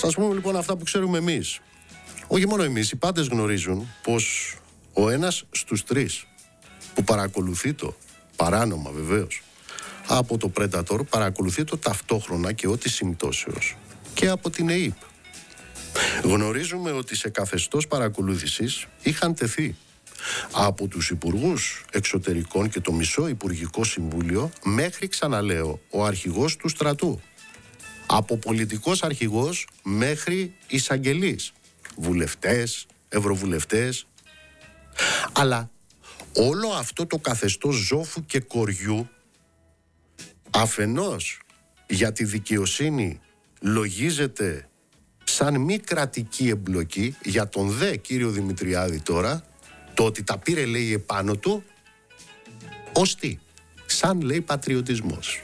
σας πούμε λοιπόν αυτά που ξέρουμε εμείς. Όχι μόνο εμείς, οι πάντες γνωρίζουν πως ο ένας στους τρεις που παρακολουθεί το παράνομα βεβαίως από το Predator παρακολουθεί το ταυτόχρονα και ό,τι συμπτώσεως και από την ΕΕΠ. Γνωρίζουμε ότι σε καθεστώς παρακολούθησης είχαν τεθεί από τους υπουργούς εξωτερικών και το μισό Υπουργικό Συμβούλιο μέχρι, ξαναλέω, ο αρχηγός του στρατού. Από πολιτικός αρχηγός μέχρι εισαγγελείς, βουλευτές, ευρωβουλευτές. Αλλά όλο αυτό το καθεστώς ζόφου και κοριού αφενός για τη δικαιοσύνη λογίζεται σαν μη κρατική εμπλοκή, για τον δε κύριο Δημητριάδη τώρα, το ότι τα πήρε λέει επάνω του, ως τι, σαν λέει πατριωτισμός.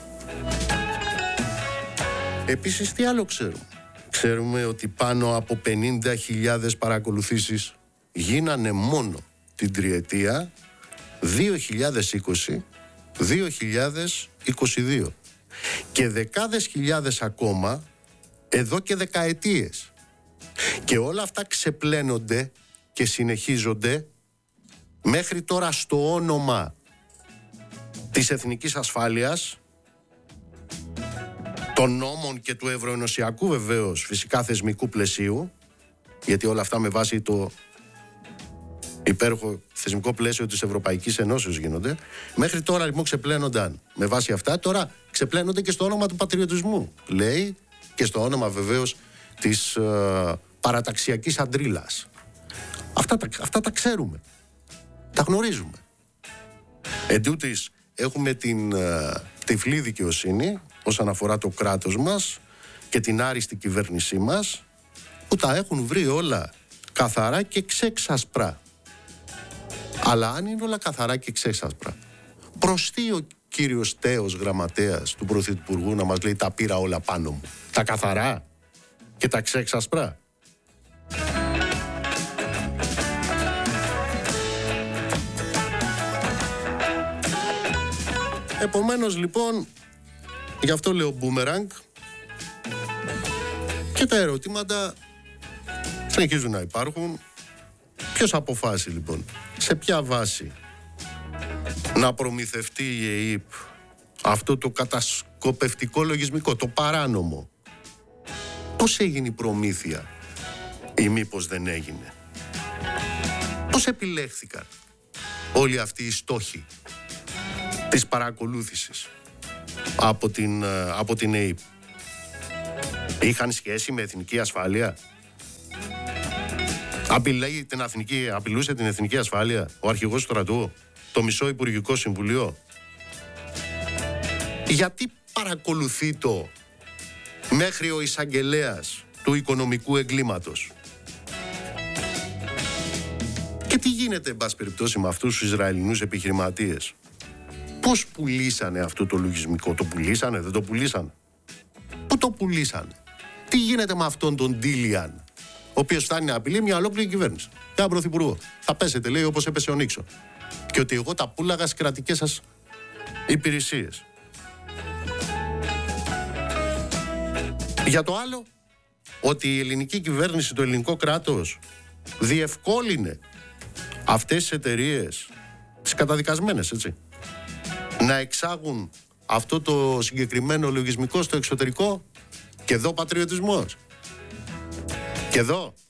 Επίσης τι άλλο ξέρουμε? Ξέρουμε ότι πάνω από 50.000 παρακολουθήσεις γίνανε μόνο την τριετία 2020-2022 και δεκάδες χιλιάδες ακόμα εδώ και δεκαετίες. Και όλα αυτά ξεπλένονται και συνεχίζονται μέχρι τώρα στο όνομα της εθνικής ασφάλειας, των νόμων και του ευρωενωσιακού βεβαίως φυσικά θεσμικού πλαισίου, γιατί όλα αυτά με βάση το υπέροχο θεσμικό πλαίσιο της Ευρωπαϊκής Ενώσεως γίνονται. Μέχρι τώρα λοιπόν ξεπλένονταν με βάση αυτά, τώρα ξεπλένονται και στο όνομα του πατριωτισμού, λέει, και στο όνομα βεβαίως της παραταξιακής αντρίλας. Αυτά τα ξέρουμε, τα γνωρίζουμε. Εν τούτης, έχουμε την τυφλή δικαιοσύνη όσον αφορά το κράτος μας και την άριστη κυβέρνησή μας, που τα έχουν βρει όλα καθαρά και ξέξασπρα. Αλλά αν είναι όλα καθαρά και ξέξασπρα, προς τι ο κύριος τέος γραμματέας του Πρωθυπουργού να μας λέει τα πήρα όλα πάνω μου? Τα καθαρά και τα ξέξασπρα. Επομένως λοιπόν, γι' αυτό λέω μπούμεραγκ, και τα ερωτήματα συνεχίζουν να υπάρχουν. Ποιος αποφάσισε λοιπόν, σε ποια βάση να προμηθευτεί η ΕΕΠ αυτό το κατασκοπευτικό λογισμικό, το παράνομο? Πώς έγινε η προμήθεια ή μήπως δεν έγινε? Πώς επιλέχθηκαν όλοι αυτοί οι στόχοι της παρακολούθησης από την ΕΕΠ? Είχαν σχέση με εθνική ασφάλεια? Απειλούσε την εθνική ασφάλεια ο αρχηγός του στρατού, το μισό Υπουργικό Συμβουλίο? Γιατί παρακολουθεί το μέχρι ο εισαγγελέας του οικονομικού εγκλήματος? Και τι γίνεται, εν πάση περιπτώσει, με αυτούς τους Ισραηλινούς επιχειρηματίες? Πώς πουλήσανε αυτό το λογισμικό? Το πουλήσανε, δεν το πουλήσανε? Πού το πουλήσανε? Τι γίνεται με αυτόν τον Ντίλιαν, ο οποίος φτάνει να απειλεί μια ολόκληρη κυβέρνηση, έναν πρωθυπουργό? Θα πέσετε, λέει, όπως έπεσε ο Νίξον, και ότι εγώ τα πούλαγα στις κρατικές σας υπηρεσίες. Για το άλλο, ότι η ελληνική κυβέρνηση, το ελληνικό κράτος διευκόλυνε αυτές τις εταιρείες, τις καταδικασμένες, έτσι, να εξάγουν αυτό το συγκεκριμένο λογισμικό στο εξωτερικό. Και εδώ πατριωτισμός. Και εδώ